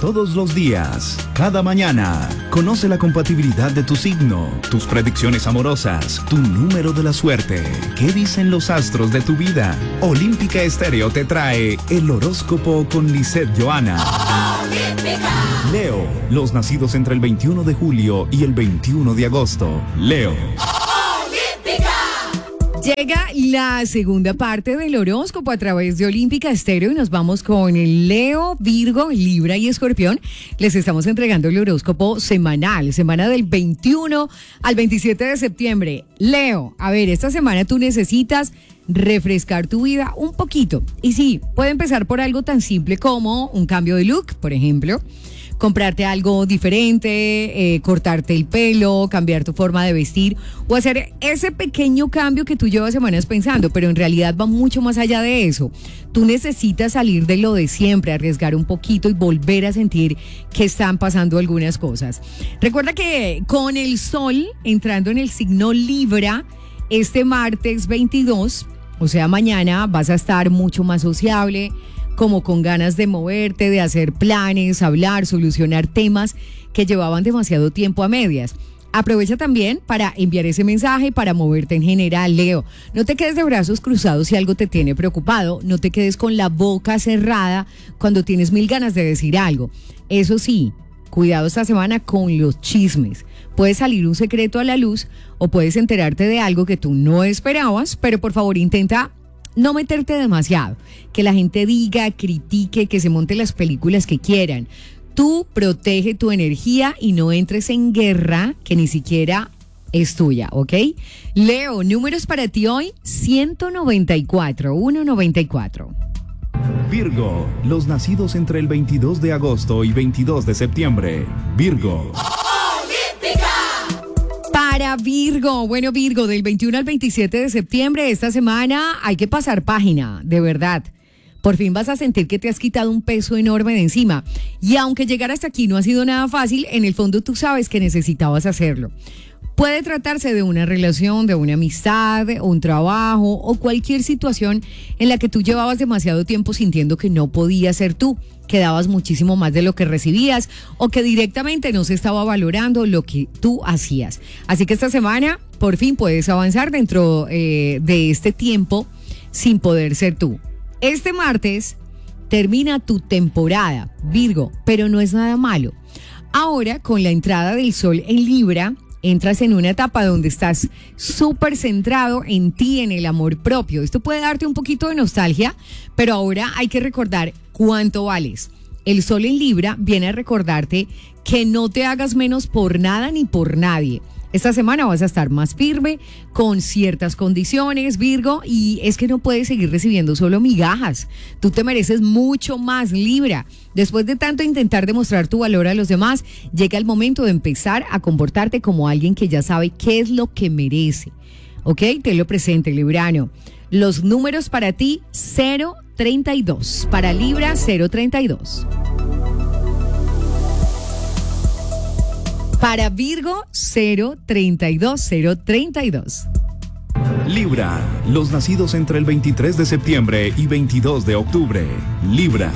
todos los días, cada mañana. Conoce la compatibilidad de tu signo, tus predicciones amorosas, tu número de la suerte. ¿Qué dicen los astros de tu vida? Olímpica Estéreo te trae el horóscopo con Lisette Johanna. Leo, los nacidos entre el 21 de julio y el 21 de agosto. Leo. Llega la segunda parte del horóscopo a través de Olímpica Estéreo y nos vamos con el Leo, Virgo, Libra y Escorpión. Les estamos entregando el horóscopo semanal, semana del 21 al 27 de septiembre. Leo, a ver, esta semana tú necesitas refrescar tu vida un poquito. Y sí, puede empezar por algo tan simple como un cambio de look, por ejemplo. Comprarte algo diferente, cortarte el pelo, cambiar tu forma de vestir o hacer ese pequeño cambio que tú llevas semanas pensando, pero en realidad va mucho más allá de eso. Tú necesitas salir de lo de siempre, arriesgar un poquito y volver a sentir que están pasando algunas cosas. Recuerda que con el sol entrando en el signo Libra, este martes 22, o sea mañana, vas a estar mucho más sociable, como con ganas de moverte, de hacer planes, hablar, solucionar temas que llevaban demasiado tiempo a medias. Aprovecha también para enviar ese mensaje, para moverte en general, Leo. No te quedes de brazos cruzados si algo te tiene preocupado, no te quedes con la boca cerrada cuando tienes mil ganas de decir algo. Eso sí, cuidado esta semana con los chismes. Puede salir un secreto a la luz o puedes enterarte de algo que tú no esperabas, pero por favor intenta no meterte demasiado, que la gente diga, critique, que se monte las películas que quieran. Tú protege tu energía y no entres en guerra que ni siquiera es tuya, ¿ok? Leo, números para ti hoy, 194. Virgo, los nacidos entre el 22 de agosto y 22 de septiembre. Virgo. Para Virgo, bueno Virgo, del 21 al 27 de septiembre, esta semana hay que pasar página, de verdad. Por fin vas a sentir que te has quitado un peso enorme de encima. Y aunque llegar hasta aquí no ha sido nada fácil, en el fondo tú sabes que necesitabas hacerlo. Puede tratarse de una relación, de una amistad, un trabajo o cualquier situación en la que tú llevabas demasiado tiempo sintiendo que no podías ser tú, que dabas muchísimo más de lo que recibías o que directamente no se estaba valorando lo que tú hacías. Así que esta semana por fin puedes avanzar dentro de este tiempo sin poder ser tú. Este martes termina tu temporada, Virgo, pero no es nada malo. Ahora, con la entrada del sol en Libra, entras en una etapa donde estás súper centrado en ti, en el amor propio. Esto puede darte un poquito de nostalgia, pero ahora hay que recordar cuánto vales. El sol en Libra viene a recordarte que no te hagas menos por nada ni por nadie. Esta semana vas a estar más firme con ciertas condiciones, Virgo, y es que no puedes seguir recibiendo solo migajas. Tú te mereces mucho más, Libra. Después de tanto intentar demostrar tu valor a los demás, llega el momento de empezar a comportarte como alguien que ya sabe qué es lo que merece. ¿Ok? Tenlo presente, Librano. Los números para ti, 032. Para Libra, 032. Para Virgo, 032. Libra, los nacidos entre el 23 de septiembre y 22 de octubre. Libra.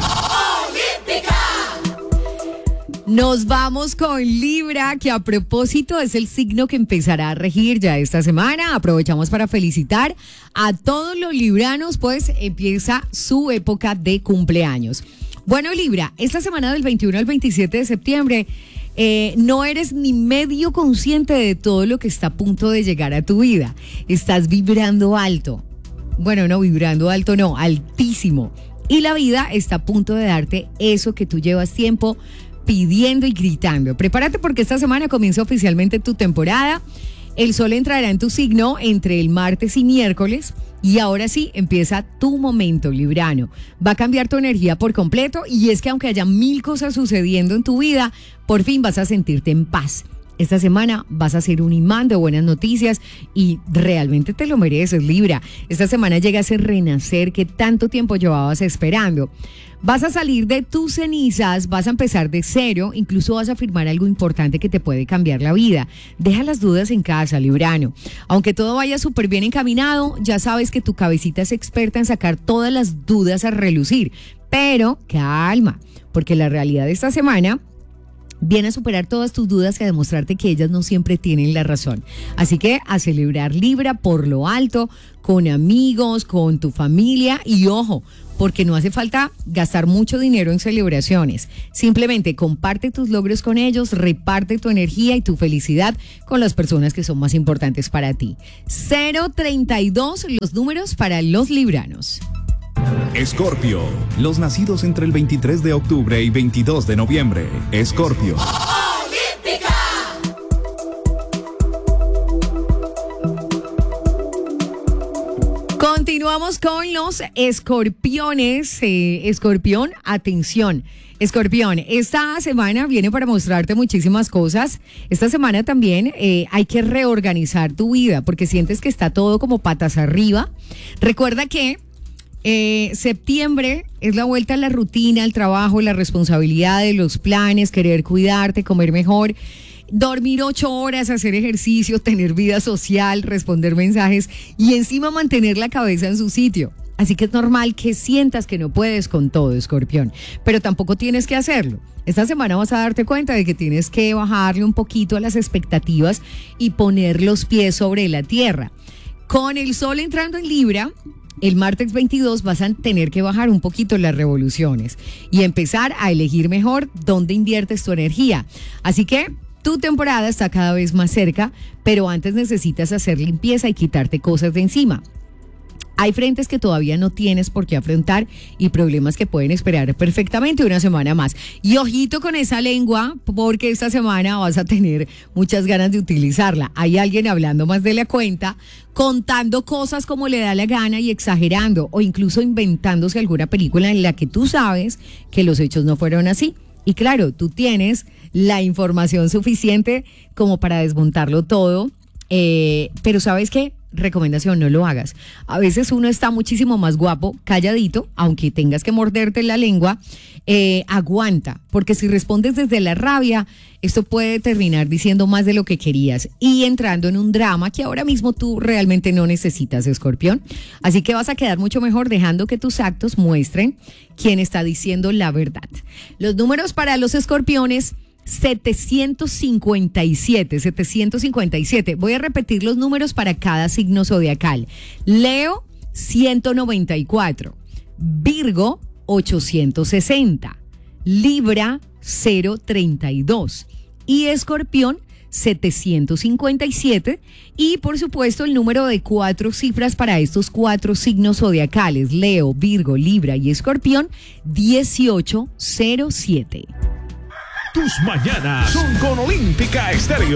Nos vamos con Libra, que a propósito es el signo que empezará a regir ya esta semana. Aprovechamos para felicitar a todos los libranos, pues empieza su época de cumpleaños. Bueno, Libra, esta semana del 21 al 27 de septiembre no eres ni medio consciente de todo lo que está a punto de llegar a tu vida. Estás vibrando alto. Bueno, no, vibrando alto no, altísimo. Y la vida está a punto de darte eso que tú llevas tiempo pidiendo y gritando. Prepárate porque esta semana comienza oficialmente tu temporada. El sol entrará en tu signo entre el martes y miércoles. Y ahora sí, empieza tu momento, Librano. Va a cambiar tu energía por completo y es que aunque haya mil cosas sucediendo en tu vida, por fin vas a sentirte en paz. Esta semana vas a ser un imán de buenas noticias y realmente te lo mereces, Libra. Esta semana llega ese renacer que tanto tiempo llevabas esperando. Vas a salir de tus cenizas, vas a empezar de cero, incluso vas a firmar algo importante que te puede cambiar la vida. Deja las dudas en casa, Librano. Aunque todo vaya súper bien encaminado, ya sabes que tu cabecita es experta en sacar todas las dudas a relucir. Pero calma, porque la realidad de esta semana viene a superar todas tus dudas y a demostrarte que ellas no siempre tienen la razón. Así que a celebrar Libra por lo alto, con amigos, con tu familia y ojo, porque no hace falta gastar mucho dinero en celebraciones. Simplemente comparte tus logros con ellos, reparte tu energía y tu felicidad con las personas que son más importantes para ti. 032, los números para los libranos. Escorpio, los nacidos entre el 23 de octubre y 22 de noviembre. Escorpio. Continuamos con los escorpiones. Escorpión, atención. Escorpión, esta semana viene para mostrarte muchísimas cosas. Esta semana también hay que reorganizar tu vida porque sientes que está todo como patas arriba. Recuerda que septiembre es la vuelta a la rutina, al trabajo, la responsabilidad de los planes, querer cuidarte, comer mejor, dormir 8 horas, hacer ejercicio, tener vida social, responder mensajes y encima mantener la cabeza en su sitio. Así que es normal que sientas que no puedes con todo, Escorpión, pero tampoco tienes que hacerlo. Esta semana vas a darte cuenta de que tienes que bajarle un poquito a las expectativas y poner los pies sobre la tierra. Con el sol entrando en Libra, el martes 22 vas a tener que bajar un poquito las revoluciones y empezar a elegir mejor dónde inviertes tu energía. Así que tu temporada está cada vez más cerca, pero antes necesitas hacer limpieza y quitarte cosas de encima. Hay frentes que todavía no tienes por qué afrontar y problemas que pueden esperar perfectamente una semana más. Y ojito con esa lengua, porque esta semana vas a tener muchas ganas de utilizarla. Hay alguien hablando más de la cuenta, contando cosas como le da la gana y exagerando o incluso inventándose alguna película en la que tú sabes que los hechos no fueron así. Y claro, tú tienes la información suficiente como para desmontarlo todo, pero ¿sabes qué? Recomendación, no lo hagas. A veces uno está muchísimo más guapo, calladito, aunque tengas que morderte la lengua, aguanta, porque si respondes desde la rabia, esto puede terminar diciendo más de lo que querías y entrando en un drama que ahora mismo tú realmente no necesitas, Escorpión. Así que vas a quedar mucho mejor dejando que tus actos muestren quién está diciendo la verdad. Los números para los escorpiones: 757. Voy a repetir los números para cada signo zodiacal. Leo, 194. Virgo, 860. Libra, 032. Y Escorpión, 757. Y por supuesto el número de 4 cifras para estos 4 signos zodiacales: Leo, Virgo, Libra y Escorpión, 1807. Tus mañanas son con Olímpica Estéreo.